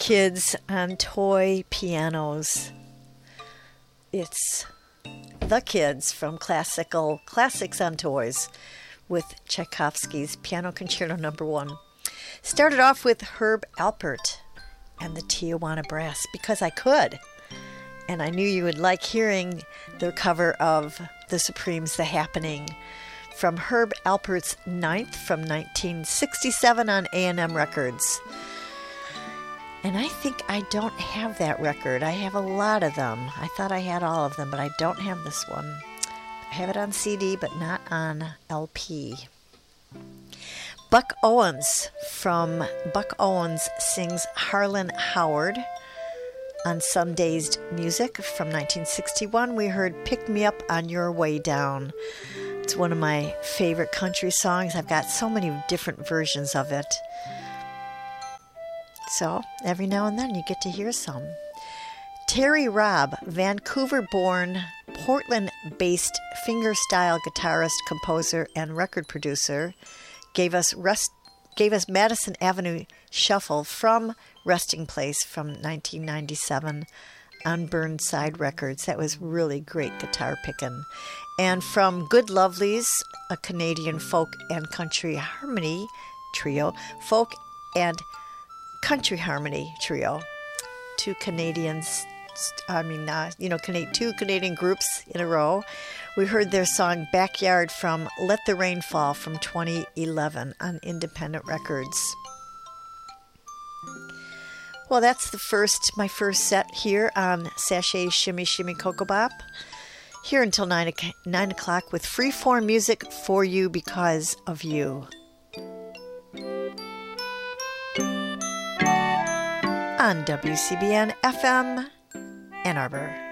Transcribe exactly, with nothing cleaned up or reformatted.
Kids on Toy Pianos. It's The Kids from Classical Classics on Toys with Tchaikovsky's Piano Concerto Number One. Started off with Herb Alpert and the Tijuana Brass because I could. And I knew you would like hearing their cover of The Supremes' The Happening from Herb Alpert's Ninth from nineteen sixty-seven on A and M Records. And I think I don't have that record. I have a lot of them. I thought I had all of them, but I don't have this one. I have it on C D, but not on L P. Buck Owens from Buck Owens sings Harlan Howard on Some Dazed Music from nineteen sixty-one. We heard Pick Me Up on Your Way Down. It's one of my favorite country songs. I've got so many different versions of it. So every now and then you get to hear some. Terry Robb, Vancouver-born, Portland-based fingerstyle guitarist, composer, and record producer, gave us rest, gave us Madison Avenue Shuffle from Resting Place from nineteen ninety-seven on Burnside Records. That was really great guitar picking. And from Good Lovelies, a Canadian folk and country harmony trio, folk and country harmony trio, two Canadians, I mean, uh, you know, Cana- two Canadian groups in a row. We heard their song Backyard from Let the Rain Fall from twenty eleven on Independent Records. Well, that's the first, my first set here on Sashay Shimmy Shimmy Cocoa Bop. Here until nine, nine o'clock with freeform music for you because of you. On W C B N F M, Ann Arbor.